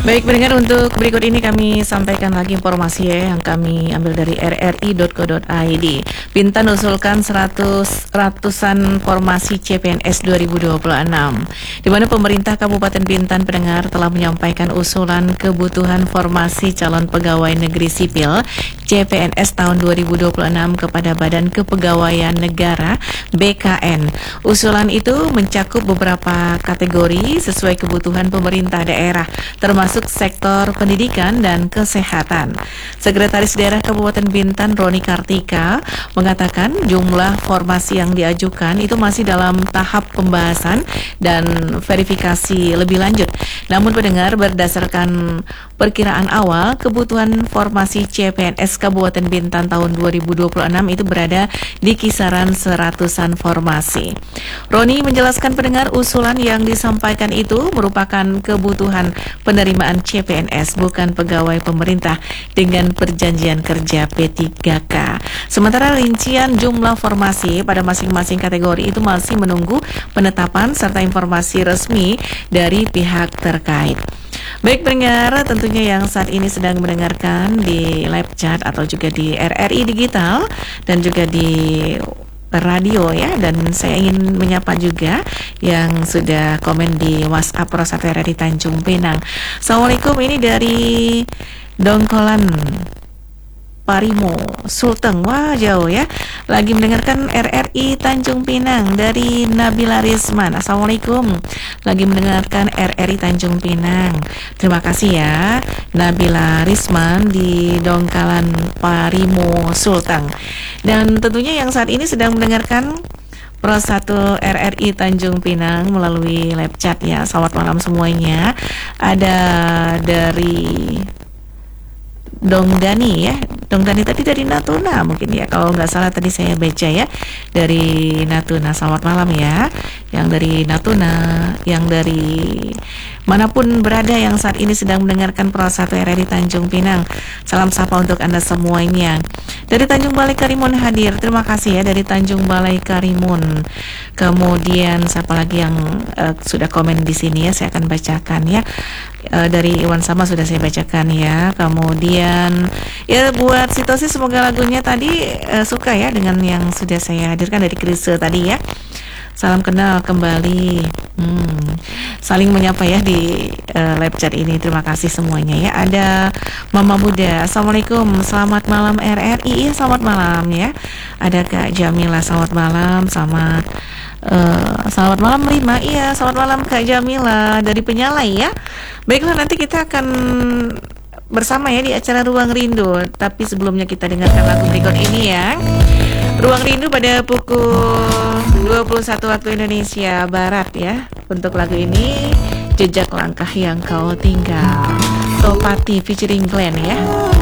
Baik pendengar, untuk berikut ini kami sampaikan lagi informasi yang kami ambil dari rri.co.id. Bintan usulkan ratusan formasi CPNS 2026, di mana pemerintah Kabupaten Bintan pendengar telah menyampaikan usulan kebutuhan formasi calon pegawai negeri sipil CPNS tahun 2026 kepada Badan Kepegawaian Negara BKN. Usulan itu mencakup beberapa kategori sesuai kebutuhan pemerintah daerah, termasuk sektor pendidikan dan kesehatan. Sekretaris Daerah Kabupaten Bintan Roni Kartika mengatakan jumlah formasi yang diajukan itu masih dalam tahap pembahasan dan verifikasi lebih lanjut. Namun pendengar, berdasarkan perkiraan awal, kebutuhan formasi CPNS Kabupaten Bintan tahun 2026 itu berada di kisaran 100-an formasi. Roni menjelaskan pendengar, usulan yang disampaikan itu merupakan kebutuhan penerimaan CPNS, bukan pegawai pemerintah dengan perjanjian kerja P3K. Sementara rincian jumlah formasi pada masing-masing kategori itu masih menunggu penetapan serta informasi resmi dari pihak terkait. Baik pendengar, tentunya yang saat ini sedang mendengarkan di live chat atau juga di RRI Digital dan juga di radio ya, dan saya ingin menyapa juga yang sudah komen di WhatsApp Prosat RRI Tanjung Pinang. Assalamualaikum, ini dari Dongkolan Parimo Sulteng, wah jauh ya, lagi mendengarkan RRI Tanjung Pinang. Dari Nabila Risman, assalamualaikum, lagi mendengarkan RRI Tanjung Pinang. Terima kasih ya Nabila Risman di Dongkalan Parimo Sulteng. Dan tentunya yang saat ini sedang mendengarkan Pro 1 RRI Tanjung Pinang melalui live chat ya, selamat malam semuanya. Ada dari Dong Dani ya, Dong Dani tadi dari Natuna mungkin ya, kalau nggak salah tadi saya baca ya, dari Natuna. Selamat malam ya, yang dari Natuna, yang dari manapun berada yang saat ini sedang mendengarkan Pro 1 RRI Tanjung Pinang. Salam sapa untuk Anda semuanya. Dari Tanjung Balai Karimun hadir, terima kasih ya dari Tanjung Balai Karimun. Kemudian siapa lagi yang sudah komen di sini ya, saya akan bacakan ya. Dari Iwan Sama sudah saya bacakan ya. Kemudian ya buat Sitosi, semoga lagunya tadi suka ya dengan yang sudah saya hadirkan dari Krise tadi ya. Salam kenal kembali. Saling menyapa ya di live chat ini. Terima kasih semuanya ya. Ada Mama Buddha, assalamualaikum, selamat malam RRI. Selamat malam ya. Ada Kak Jamila, selamat malam. Selamat malam Rima. Iya, selamat malam Kak Jamila dari Penyalai ya. Baiklah, nanti kita akan bersama ya di acara Ruang Rindu. Tapi sebelumnya kita dengarkan lagu berikut ini ya. Ruang Rindu pada pukul 21 waktu Indonesia Barat ya. Untuk lagu ini, Jejak Langkah Yang Kau Tinggal, Topati featuring Glenn ya.